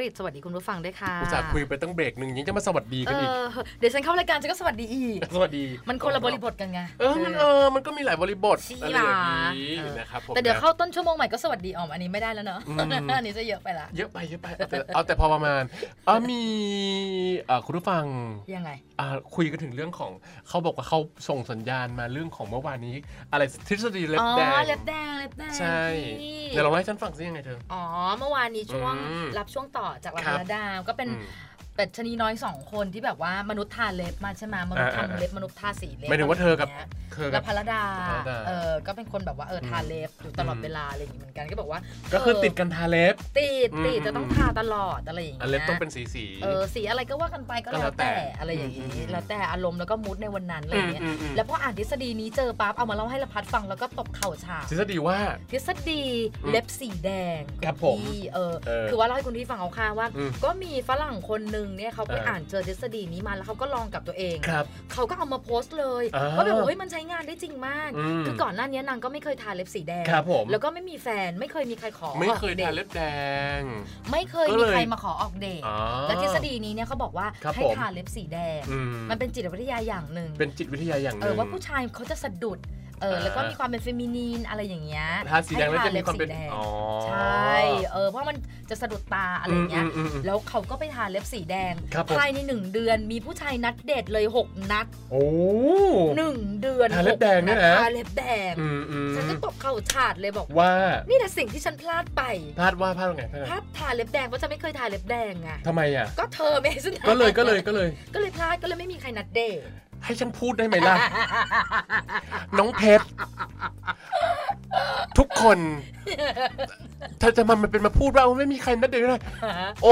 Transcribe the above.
ริตสวัสดีคุณผู้ฟังด้วยค่ะอุตส่าห์คุยไปตั้งเบรกนึงยังจะมาสวัสดีกันอีกเดี๋ยวฉันเข้ารายการฉันก็สวัสดีอีกสวัสดีมันคนละบริบทกันไงมันก็มีหลายบริบทอะไรอย่างนี้นะครับผมแต่เดี๋ยวเข้าต้นชั่วโมงใหม่ก็สวัสดีอันนี้ไม่ได้แล้วเนอะอันนี้จะเยอะไปละเยอะไปเอาแต่พอประมาณมีคุณผู้ฟังยังไงคุยกันถึงเรื่องของเขาบอกว่าเขาส่งสัญญาณมาเรื่องของเมื่อวานนี้อะไรทฤษฎีเล็บแดงเล็บแดงใช่เดี๋ยวลองให้ฉันฟังซิยังไงเธอเมื่อวานนี้ช่วงรับช่วงต่อจากละครดาวก็เป็นเป็ดชนีน้อย2คนที่แบบว่ามนุษย์ทาเล็บมาใช่ไหมมนุษย์ทำเล็บมนุษย์ทาสีเล็บไม่ถึงว่าเธอกับและพรดาก็เป็นคนแบบว่าทาเล็บอยู่ตลอดเวลาอะไรอย่างนี้เหมือนกันก็บอกว่าก็คือติดกันทาเล็บติดจะต้องทาตลอดอะไรอย่างเงี้ยเล็บต้องเป็นสีสีอะไรก็ว่ากันไปก็แล้วแต่อะไรอย่างนี้แล้วแต่อารมณ์แล้วก็มูดในวันนั้นอะไรอย่างเงี้ยแล้วพออ่านทฤษฎีนี้เจอปั๊บเอามาเล่าให้ละพัดฟังแล้วก็ตบเข่าฉากทฤษฎีว่าทฤษฎีเล็บสีแดงครับผมคือว่าเล่าให้คุณที่ฟังเอาค่ะว่าก็มีฝรั่งคนนึงเนี่ยเขาไปอ่านเจอทฤษฎีนี้มาแล้วเขาก็ลองกับตัวเองเขาก็เอามาโพสต์เลยว่าแบบเฮ้ยมันใช้งานได้จริงมากคือก่อนหน้านี้นางก็ไม่เคยทาเล็บสีแดงแล้วก็ไม่มีแฟนไม่เคยมีใครขอไม่เคยทาเล็บแดงไม่เคยมีใครมาขอออกเดทและทฤษฎีนี้เนี่ยเขาบอกว่าให้ทาเล็บสีแดงมันเป็นจิตวิทยาอย่างหนึ่งเป็นจิตวิทยาอย่างหนึ่งว่าผู้ชายเขาจะสะดุดแล้วก็มีความเป็นเฟมินีนอะไรอย่างเงี้ยทาสีแดงแล้วจะมีความเป็นใช่เพราะมันจะสะดุดตาอะไรอย่างเงี้ยแล้วเขาก็ไปทาเล็บสีแดงภายใน1เดือนมีผู้ชายนัดเดทเลย6นัด1เดือนทาเล็บแดงเนี่ยนะทาเล็บแดงฉันก็ตบเข่าฉาดเลยบอกว่านี่แหละสิ่งที่ฉันพลาดไปพลาดว่าไงพลาดทาเล็บแดงเพราะจะไม่เคยทาเล็บแดงไงทำไมอ่ะก็เธอไม่ให้ฉันก็เลยพลาดก็เลยไม่มีใครนัดเดทให้ฉันพูดได้ไหมล่ะ น้องเพชรทุกคนเธอจะมันเป็นมาพูดว่าไม่มีใครนัดเดทเลย